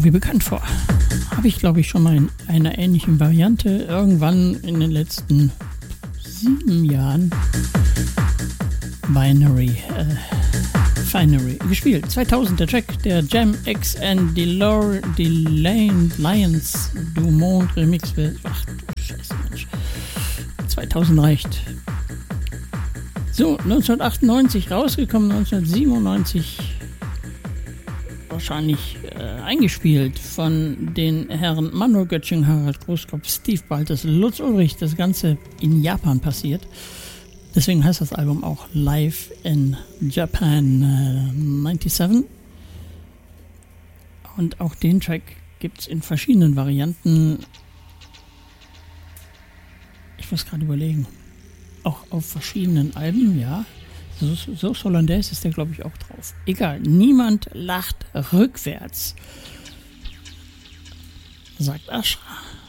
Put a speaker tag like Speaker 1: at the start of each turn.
Speaker 1: irgendwie bekannt vor. Habe ich, glaube ich, schon mal in einer ähnlichen Variante irgendwann in den letzten 7 Jahren Finery gespielt. 2000 der Track, der Jam X and Lions du Monde Remix wird. Ach du Scheiße, Mensch. 2000 reicht. So, 1998 rausgekommen, 1997 wahrscheinlich eingespielt von den Herren Manuel Göttsching, Harald Großkopf, Steve Baltes, Lutz Ulrich. Das Ganze in Japan passiert. Deswegen heißt das Album auch Live in Japan 97. Und auch den Track gibt es in verschiedenen Varianten. Ich muss gerade überlegen. Auch auf verschiedenen Alben, ja. So Hollandaise ist der, glaube ich, auch drauf. Egal, niemand lacht rückwärts, sagt Ashra.